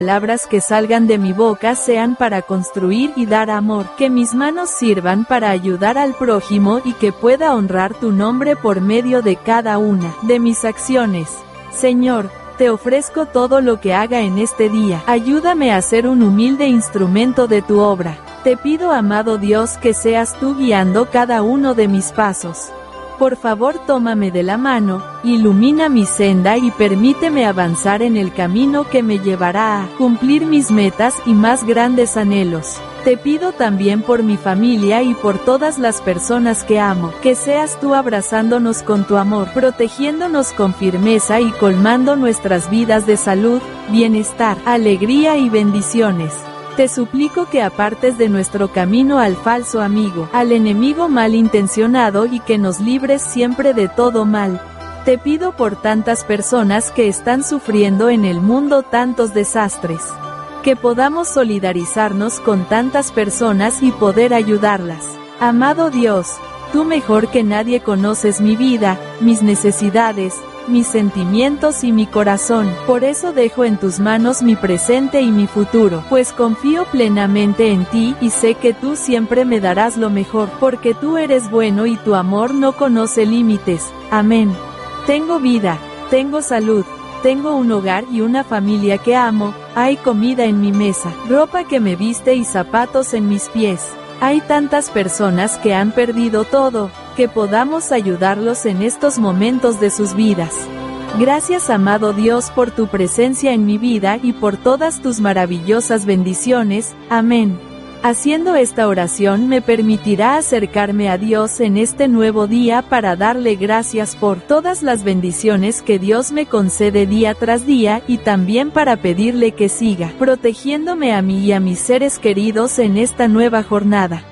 palabras que salgan de mi boca sean para construir y dar amor, que mis manos sirvan para ayudar al prójimo y que pueda honrar tu nombre por medio de cada una de mis acciones. Señor, te ofrezco todo lo que haga en este día. Ayúdame a ser un humilde instrumento de tu obra. Te pido, amado Dios, que seas tú guiando cada uno de mis pasos. Por favor, tómame de la mano, ilumina mi senda y permíteme avanzar en el camino que me llevará a cumplir mis metas y más grandes anhelos. Te pido también por mi familia y por todas las personas que amo, que seas tú abrazándonos con tu amor, protegiéndonos con firmeza y colmando nuestras vidas de salud, bienestar, alegría y bendiciones. Te suplico que apartes de nuestro camino al falso amigo, al enemigo malintencionado y que nos libres siempre de todo mal. Te pido por tantas personas que están sufriendo en el mundo tantos desastres, que podamos solidarizarnos con tantas personas y poder ayudarlas. Amado Dios, tú mejor que nadie conoces mi vida, mis necesidades, mis sentimientos y mi corazón. Por eso dejo en tus manos mi presente y mi futuro, pues confío plenamente en ti y sé que tú siempre me darás lo mejor, porque tú eres bueno y tu amor no conoce límites. Amén. Tengo vida, tengo salud, tengo un hogar y una familia que amo, hay comida en mi mesa, ropa que me viste y zapatos en mis pies. Hay tantas personas que han perdido todo, que podamos ayudarlos en estos momentos de sus vidas. Gracias, amado Dios, por tu presencia en mi vida y por todas tus maravillosas bendiciones. Amén. Haciendo esta oración me permitirá acercarme a Dios en este nuevo día para darle gracias por todas las bendiciones que Dios me concede día tras día y también para pedirle que siga protegiéndome a mí y a mis seres queridos en esta nueva jornada.